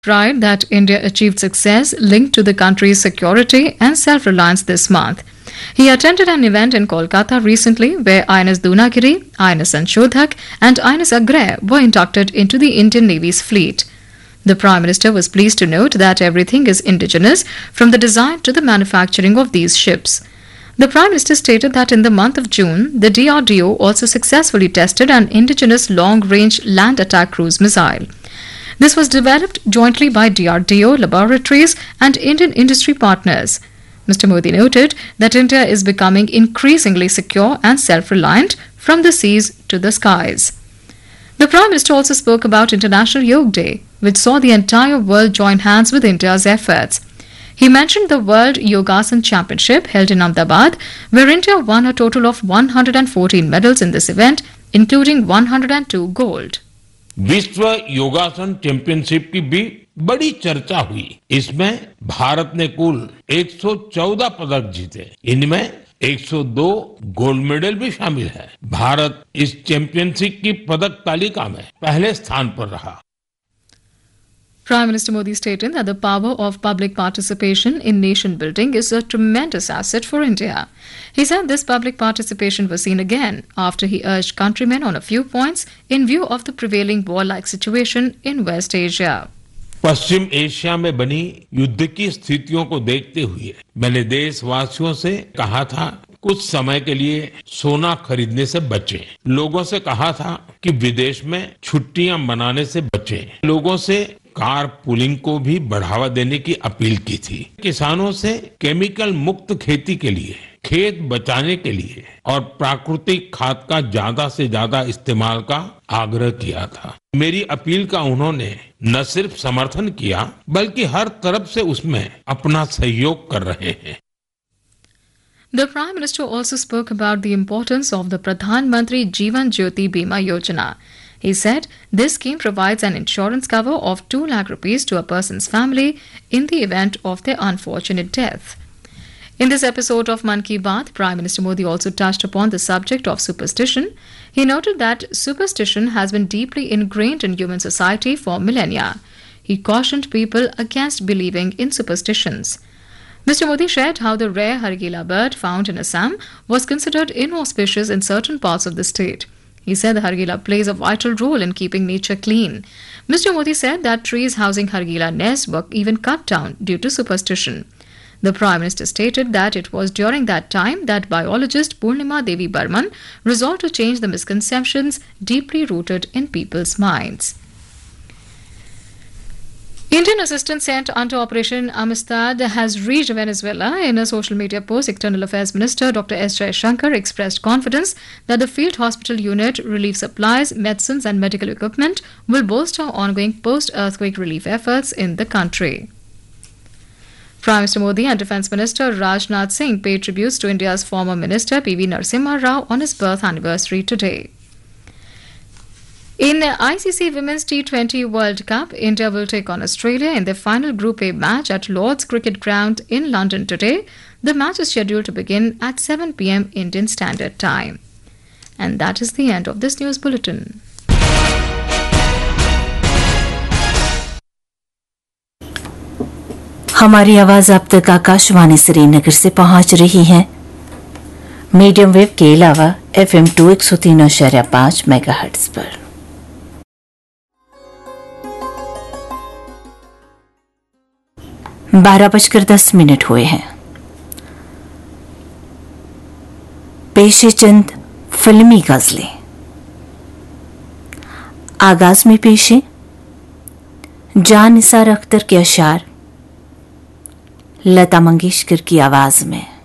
Pride that India achieved success linked to the country's security and self-reliance this month. He attended an event in Kolkata recently where INS Dunagiri, INS Anshodhak and INS Agrey were inducted into the Indian Navy's fleet. The Prime Minister was pleased to note that everything is indigenous from the design to the manufacturing of these ships. The Prime Minister stated that in the month of June, the DRDO also successfully tested an indigenous long-range land attack cruise missile. This was developed jointly by DRDO laboratories and Indian industry partners. Mr. Modi noted that India is becoming increasingly secure and self-reliant from the seas to the skies. The Prime Minister also spoke about International Yoga Day, which saw the entire world join hands with India's efforts. He mentioned the World Yogasan Championship held in Ahmedabad, where India won a total of 114 medals in this event, including 102 gold. विश्व योगासन championship की भी बड़ी चर्चा हुई। इसमें भारत ने कुल 114 पदक जीते। इनमें 102 गोल्ड मेडल भी शामिल है। भारत इस चैंपियनशिप की पदक तालिका में पहले स्थान पर रहा। Prime Minister Modi stated that the power of public participation in nation building is a tremendous asset for India. He said this public participation was seen again after he urged countrymen on a few points in view of the prevailing war-like situation in West Asia. Paschim Asia में बनी युद्ध की स्थितियों को देखते हुए मैंने देशवासियों से कहा था कुछ समय के लिए सोना खरीदने से बचें। लोगों से कहा था कि विदेश में छुट्टियां मनाने से बचें। लोगों से कार पुलिंग को भी बढ़ावा देने की अपील की थी। किसानों से केमिकल मुक्त खेती के लिए, खेत बचाने के लिए और प्राकृतिक खाद का ज्यादा से ज्यादा इस्तेमाल का आग्रह किया था। मेरी अपील का उन्होंने न सिर्फ समर्थन किया बल्कि हर तरफ से उसमें अपना सहयोग कर रहे हैं। The Prime Minister also spoke about the importance of the Pradhan Mantri Jeevan Jyoti Bima Yojana. He said this scheme provides an insurance cover of 2 lakh rupees to a person's family in the event of their unfortunate death. In this episode of Mann Ki Baat, Prime Minister Modi also touched upon the subject of superstition. He noted that superstition has been deeply ingrained in human society for millennia. He cautioned people against believing in superstitions. Mr. Modi shared how the rare Hargila bird found in Assam was considered inauspicious in certain parts of the state. He said the Hargila plays a vital role in keeping nature clean. Mr. Modi said that trees housing Hargila nests were even cut down due to superstition. The Prime Minister stated that it was during that time that biologist Purnima Devi Burman resolved to change the misconceptions deeply rooted in people's minds. Indian assistance sent under Operation Amistad has reached Venezuela. In a social media post, External Affairs Minister Dr. S. Jaishankar expressed confidence that the field hospital unit, relief supplies, medicines and medical equipment will bolster ongoing post-earthquake relief efforts in the country. Prime Minister Modi and Defence Minister Rajnath Singh paid tributes to India's former Minister P.V. Narasimha Rao on his birth anniversary today. In the ICC Women's T20 World Cup, India will take on Australia in their final Group A match at Lord's Cricket Ground in London today. The match is scheduled to begin at 7 p.m. Indian Standard Time. And that is the end of this news bulletin. हमारी आवाज अब तक आकाशवाणी श्रीनगर से पहुंच रही है। Medium wave के अलावा FM 2 103.5 मेगाहर्ट्ज पर। बारह बजकर 10 मिनट हुए हैं। पेशे चंद फिल्मी गजलें। आगाज में पेशे जान निसार अख्तर के अशार लता मंगेशकर की आवाज में।